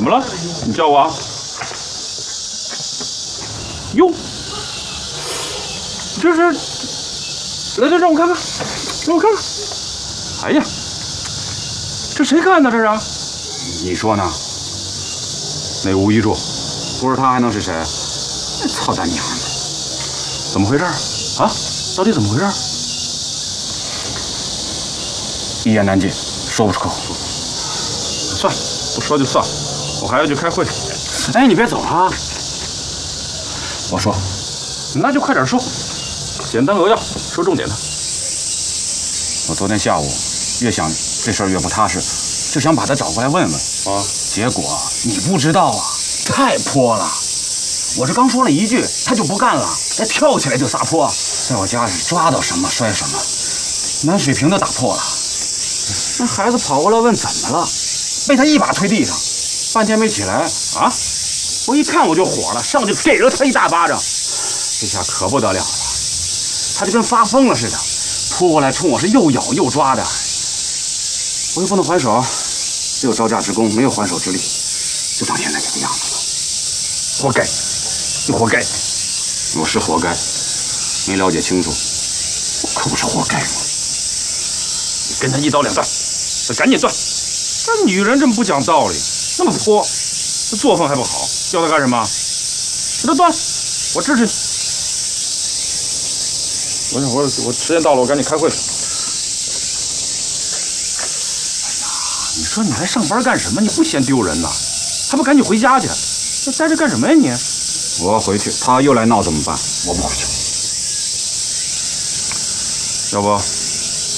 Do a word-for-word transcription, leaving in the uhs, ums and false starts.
怎么了？你叫我啊？哟，这是，来来，让我看看，让我看看。哎呀，这谁干的？这是？ 你说呢？那吴一柱，不是他还能是谁？操他娘的！ 怎么回事啊？到底怎么回事？ 一言难尽，说不出口。 算了，不说就算了，我还要去开会。 哎，你别走啊！我说， 那就快点说，简单扼要，说重点的。 我昨天下午越想这事儿越不踏实，就想把他找过来问问啊。 结果你不知道啊，太泼了！我这刚说了一句，他就不干了，哎，跳起来就撒泼，在我家是抓到什么摔什么，满水瓶都打破了。那孩子跑过来问怎么了，被他一把推地上，半天没起来啊！我一看我就火了，上去给了他一大巴掌，这下可不得了了，他就跟发疯了似的，扑过来冲我是又咬又抓的，我又不能还手，只有招架之功，没有还手之力，就成现在这个样子了。活该，你活该，我是活该，没了解清楚，我可不是活该吗？ 你跟他一刀两断，得赶紧断。这女人这么不讲道理，那么泼，这作风还不好，要他干什么？给他断，我支持你。我我我时间到了，我赶紧开会。哎呀，你说你来上班干什么？你不嫌丢人呐？还不赶紧回家去？那待着干什么呀你？ 我要回去，他又来闹怎么办？我不回去。 要不